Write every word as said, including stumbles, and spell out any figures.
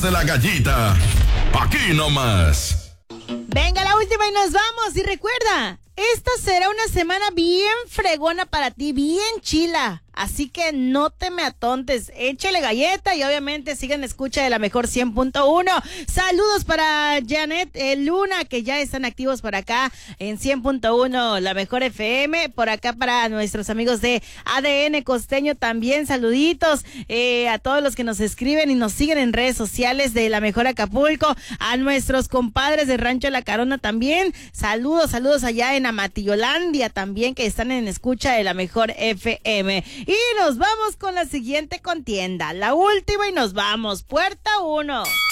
de la gallita. Aquí nomás. Venga, la última y nos vamos. Y recuerda, esta será una semana bien fregona para ti, bien chila. Así que no te me atontes, échale galleta y obviamente sigan escucha de la mejor cien punto uno. Saludos para Janet eh, Luna, que ya están activos por acá en cien punto uno, la mejor F M. Por acá para nuestros amigos de A D N Costeño también, saluditos eh, a todos los que nos escriben y nos siguen en redes sociales de la mejor Acapulco. A nuestros compadres de Rancho La Carona también, saludos, saludos allá en Amatillolandia también, que están en escucha de la mejor F M. Y nos vamos con la siguiente contienda, la última y nos vamos, puerta uno.